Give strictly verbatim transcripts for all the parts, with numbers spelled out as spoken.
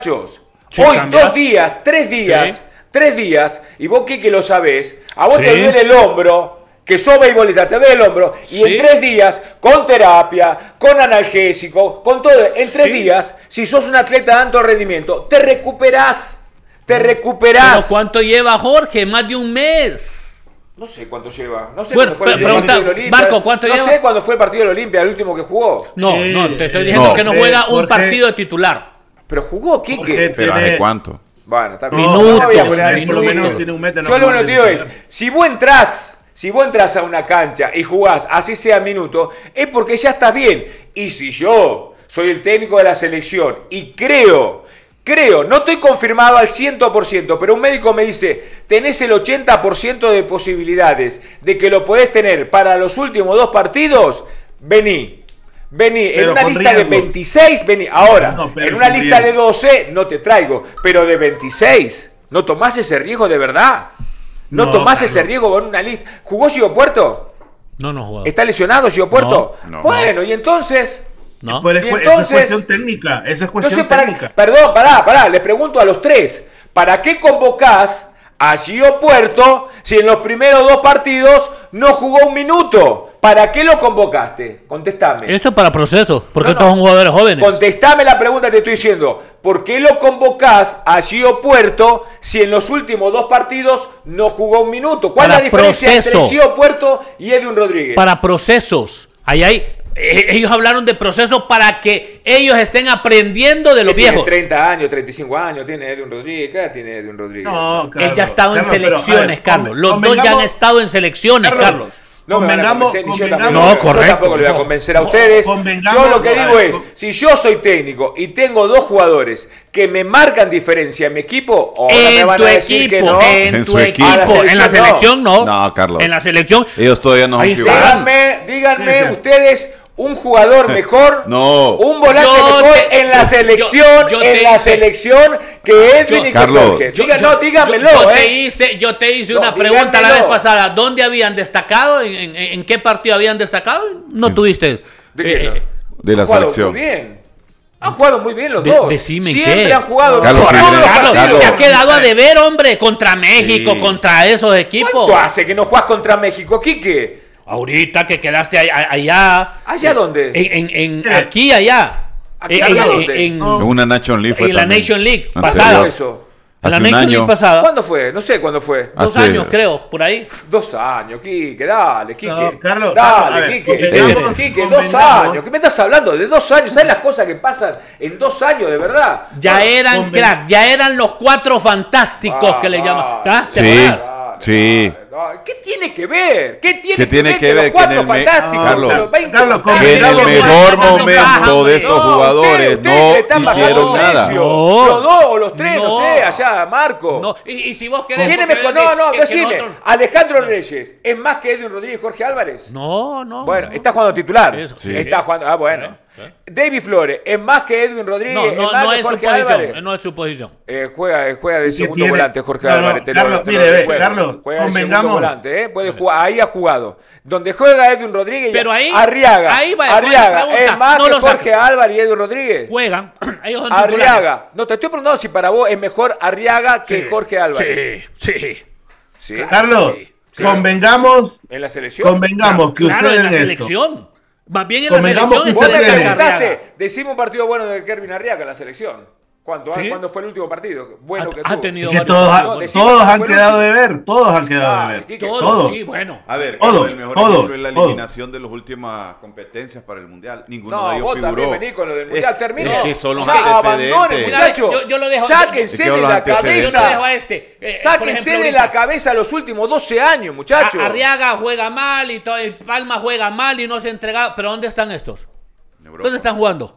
Sí, hoy cambiar. dos días, tres días, sí. tres días, y vos Quique lo sabés, a vos sí. te duele el hombro, que sos beisbolista, te duele el hombro, y sí. en tres días, con terapia, con analgésico, con todo, en tres sí. días, si sos un atleta de alto rendimiento, te recuperás, te recuperás. ¿Pero cuánto lleva Jorge? Más de un mes. No sé cuánto lleva. No sé bueno, cuándo fue pero, el partido del Olimpia. Marco, ¿cuánto no lleva? sé cuándo fue el partido del Olimpia, el último que jugó. No, eh, no, te estoy diciendo no, que no juega eh, un partido de titular. Pero jugó, Quique. ¿Pero hace cuánto? Bueno, está bien. Minutos, no voy a poner minutos. Por lo menos tiene un metro. Yo lo único que digo es, si vos entrás, si vos entrás a una cancha y jugás, así sea minuto, es porque ya estás bien. Y si yo soy el técnico de la selección y creo, creo, no estoy confirmado al cien por ciento, pero un médico me dice, tenés el ochenta por ciento de posibilidades de que lo podés tener para los últimos dos partidos, vení. Vení, pero en una lista riesgo. de veintiséis, vení. Ahora, no, en una lista riesgo. de doce no te traigo, pero de veintiséis, ¿no tomás ese riesgo de verdad? ¿No, no tomás claro. ese riesgo con una lista? ¿Jugó Gio Puerto? No, no jugó. ¿Está lesionado Gio Puerto? No, no, bueno, no. y entonces... No. Pues, y entonces, eso es cuestión técnica, eso es cuestión entonces, técnica. Para, perdón, pará, pará, les pregunto a los tres, ¿para qué convocás a Gio Puerto si en los primeros dos partidos no jugó un minuto? ¿Para qué lo convocaste? Contestame. Esto es para proceso, porque no, no. estos son jugadores jóvenes. Contestame la pregunta que te estoy diciendo. ¿Por qué lo convocás a Gio Puerto si en los últimos dos partidos no jugó un minuto? ¿Cuál para es la diferencia proceso. entre Gio Puerto y Edwin Rodríguez? Para procesos. Ahí hay... Ellos hablaron de procesos para que ellos estén aprendiendo de los viejos. Tiene treinta años, treinta y cinco años, tiene Edwin Rodríguez. ¿Qué edad tiene Edwin Rodríguez? No, Carlos, Él ya ha estado Carlos, en selecciones, pero, ver, Carlos. Los dos ya han estado en selecciones, Carlos. Carlos. No me van a convencer, ni yo tampoco, no, correcto. Yo tampoco le voy a convencer a ustedes. Yo lo que digo es, si yo soy técnico y tengo dos jugadores que me marcan diferencia en mi equipo, ahora en me van tu a decir equipo, que no. En, en tu equipo, en la selección no. No, Carlos. En la selección. Ellos todavía no han Díganme, díganme sí, ustedes un jugador mejor, no. un volante yo mejor te, en la selección, yo, yo en la hice, selección que Edwin y que Jorge. Diga, no, dígamelo, yo, yo eh. te hice, yo te hice no, una pregunta dígamelo. la vez pasada. ¿Dónde habían destacado? ¿En, en, en qué partido habían destacado? No sí. tuviste. ¿De, eh, de la selección. Muy bien. Han jugado muy bien los de, dos. Decime Siempre qué. han jugado Carlos, bien. Carlos, Carlos, Carlos, se ha quedado a deber, hombre, contra México, sí. contra esos equipos. ¿Cuánto hace que no jugás contra México, Quique? Ahorita que quedaste allá. ¿Allá, ¿Allá dónde? En, en, en aquí, allá. ¿Aquí, en, dónde? En, en una Nation League. En la Nation League pasada. Eso? En la Nation League pasada. ¿Cuándo fue? No sé cuándo fue. Dos Hace... años, creo, por ahí. Dos años, Quique, dale, Quique. No, Carlos, dale, ver, Quique. Eh, Quique, dos años. ¿Qué me estás hablando? De dos años. ¿Sabes las cosas que pasan en dos años, de verdad? Ya bueno, eran crack, ya eran los cuatro fantásticos ah, que le llaman. ¿Ah? ¿Te sí, acuerdas? Sí. ¿Qué tiene que ver? ¿Qué tiene, ¿Qué tiene que ver? Que ver que en el, me... Carlos, Carlos, que en el mejor momento de estos no, jugadores usted, usted no hicieron nada. No, los dos o los tres, no, no sé, allá, Marco. No. Y, y si vos querés... ¿Quién es mejor? No, no, que, decime. Que otro... Alejandro Reyes, ¿es más que Edwin Rodríguez y Jorge Álvarez? No, no. Bueno, no. está jugando titular. Eso, sí. Está jugando... Ah, bueno. ¿Eh? David Flores, ¿es más que Edwin Rodríguez? No, no, ¿es más no que es Jorge su posición, Álvarez? no es su posición. Eh, juega, juega de segundo tiene? volante Jorge no, Álvarez. No, Carlos, te mire, lo ve, juega. Carlos, Juega de segundo convengamos. volante, ¿eh? Puede jugar, ahí ha jugado. Donde juega Edwin Rodríguez, pero ahí, Arriaga. Ahí va, Arriaga, pregunta, ¿es más no que Jorge saque. Álvarez y Edwin Rodríguez? Juegan. Ellos son Arriaga. No, te estoy preguntando si para vos es mejor Arriaga que sí, Jorge Álvarez. Sí, sí. sí. Claro, Carlos, sí, sí. convengamos. ¿En la selección? Convengamos que claro, usted en la esto. selección. Más bien en Convengamos la selección vos está me de preguntaste, decime un partido bueno de Kervin Arriaga en la selección. ¿Cuándo, ¿Sí? ¿Cuándo fue el último partido? Bueno ha, que ha tuvo. tenido que todos, ha, no, todos han quedado de ver, todos han quedado ah, de ver. Quique, todos, todos. Sí, bueno. A ver, todos, el mejor todos, ejemplo es la eliminación todos. de las últimas competencias para el Mundial. Ninguno no, de ellos vos figuró. También vení con lo del Mundial, es, termine. Es que son los ya antecedentes. Abandonen, muchachos. Yo, yo lo dejo. Sáquense yo, de la cabeza. Yo lo dejo a este. Eh, Sáquense ejemplo, de la cabeza los últimos doce años, muchachos. Arriaga juega mal y todo, el Palma juega mal y no se ha entregado. ¿Pero dónde están estos? ¿Dónde están jugando?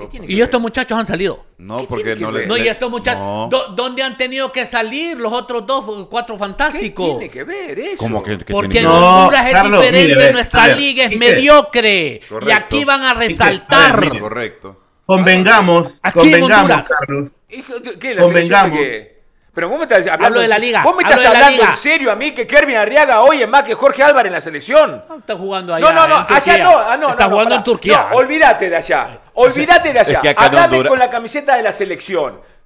Y estos muchachos han salido. No, porque no les. No, y estos muchachos. No. ¿Dónde han tenido que salir los otros dos, cuatro fantásticos? ¿Qué tiene que ver eso? ¿Cómo que, que porque en no, Honduras es Carlos, diferente, mire, nuestra ver, liga es ¿qué? mediocre. Correcto. Y aquí van a resaltar. A ver, correcto. Convengamos, aquí convengamos, Carlos. ¿Qué? ¿La convengamos. Qué? Pero vos me estás hablando Hablo de la liga. Vos me estás hablando en serio a mí que Kervin Arriaga hoy es más que Jorge Álvarez en la selección. No, está jugando allá. No, no, no, allá no, ah, no. Está no, jugando no, en Turquía. No, olvídate de allá. Olvídate de allá. Es que Hablame Honduras... con la camiseta de la selección.